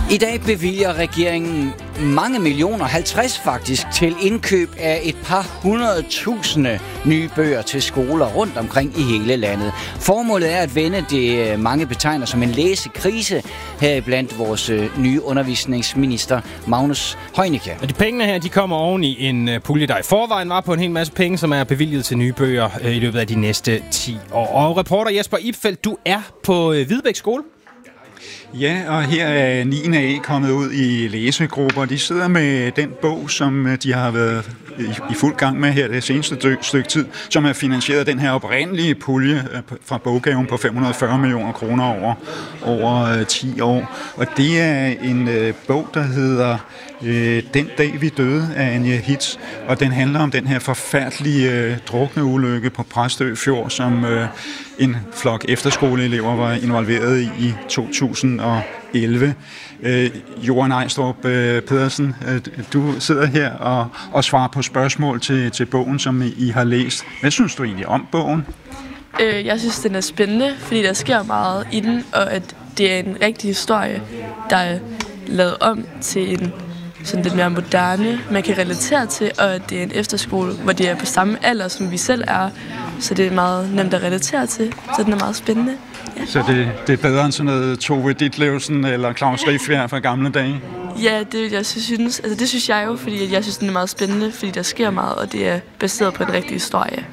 I dag bevilger regeringen mange millioner, 50 faktisk, til indkøb af et par 100.000 nye bøger til skoler rundt omkring i hele landet. Formålet er at vende det, mange betegner som en læsekrise, heriblandt vores nye undervisningsminister, Magnus Heunicke. Og de pengene her, de kommer oven i en pulje, der i forvejen var på en hel masse penge, som er bevilget til nye bøger i løbet af de næste 10 år. Og reporter Jesper Ibfeldt, du er på Hvidebæk Skole. Ja, og her er 9. A kommet ud i læsegrupper. De sidder med den bog, som de har været i fuld gang med her det seneste stykke tid, som er finansieret af den her oprindelige pulje fra boggaven på 540 millioner kroner over 10 år. Og det er en bog, der hedder Den dag vi døde af Anja Hitz, og den handler om den her forfærdelige drukneulykke på Præstø Fjord, som en flok efterskoleelever var involveret i 2011. Johan Ejstrup Pedersen, du sidder her og svarer på spørgsmål til bogen, som I har læst. Hvad synes du egentlig om bogen? Jeg synes, den er spændende, fordi der sker meget i den, og at det er en rigtig historie, der er lavet om til en sådan lidt mere moderne, man kan relatere til, og det er en efterskole, hvor de er på samme alder, som vi selv er, så det er meget nemt at relatere til, så den er meget spændende. Ja. Så det er bedre end sådan noget Tove Ditlevsen eller Claus Riffbjerg fra gamle dage? Ja, det synes jeg jo, fordi jeg synes, den er meget spændende, fordi der sker meget, og det er baseret på en rigtig historie.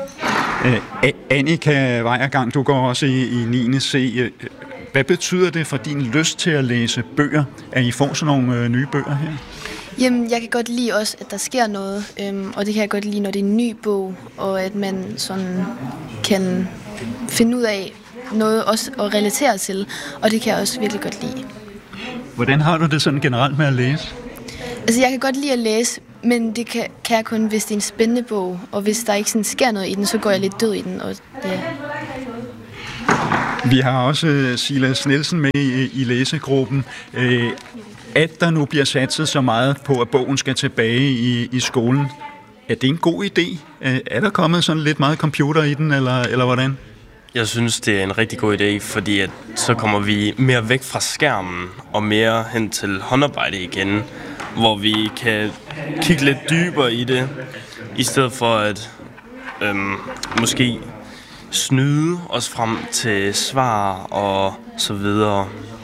Annika Weiergang, du går også i 9. C. Hvad betyder det for din lyst til at læse bøger, at I får sådan nogle nye bøger her? Jamen, jeg kan godt lide også, at der sker noget, og det kan jeg godt lide, når det er en ny bog, og at man sådan kan finde ud af noget også at relatere til, og det kan jeg også virkelig godt lide. Hvordan har du det sådan generelt med at læse? Altså, jeg kan godt lide at læse, men det kan jeg kun, hvis det er en spændende bog, og hvis der ikke sådan sker noget i den, så går jeg lidt død i den, og ja. Vi har også Silas Nielsen med i læsegruppen. At der nu bliver satset så meget på, at bogen skal tilbage i skolen, er det en god idé? Er der kommet sådan lidt meget computer i den, eller hvordan? Jeg synes, det er en rigtig god idé, fordi at så kommer vi mere væk fra skærmen og mere hen til håndarbejde igen, hvor vi kan kigge lidt dybere i det, i stedet for at måske snyde os frem til svar og så videre.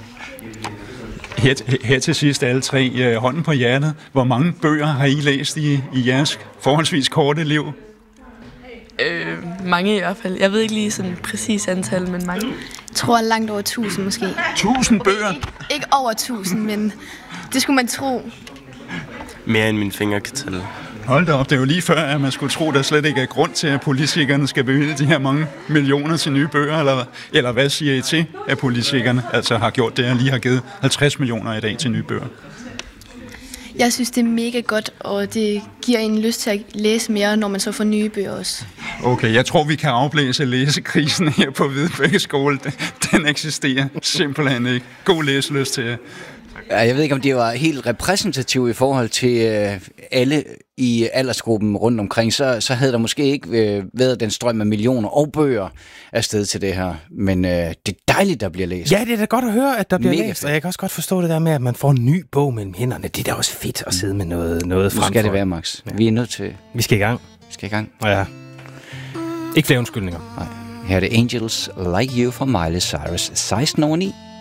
Her til sidst alle tre, hånden på hjertet. Hvor mange bøger har I læst i jeres forholdsvis korte liv? Mange i hvert fald. Jeg ved ikke lige sådan præcis antal, men mange. Jeg tror langt over 1000 måske. 1000 bøger? Ikke over 1000, men det skulle man tro. Mere end mine fingre kan tælle. Hold da op, det er jo lige før, at man skulle tro, der slet ikke er grund til, at politikerne skal bevilge de her mange millioner til nye bøger, eller hvad siger I til, at politikerne altså har gjort det, at lige har givet 50 millioner i dag til nye bøger? Jeg synes, det er mega godt, og det giver en lyst til at læse mere, når man så får nye bøger også. Okay, jeg tror, vi kan afblæse læsekrisen her på Hvidebæk Skole. Den eksisterer simpelthen ikke. God læselyst til jer. Jeg ved ikke, om det var helt repræsentativt i forhold til alle i aldersgruppen rundt omkring, så havde der måske ikke været den strøm af millioner og bøger afsted til det her. Men det er dejligt, der bliver læst. Ja, det er da godt at høre, at der bliver Mega læst. fedt. Og jeg kan også godt forstå det der med, at man får en ny bog mellem hænderne. Det er da også fedt at sidde med noget fremfor. Nu skal det være, Max. Ja. Vi er nødt til... Vi skal i gang. Ja. Ikke flere undskyldninger. Nej. Her er det Angels Like You fra Miley Cyrus. 16:09.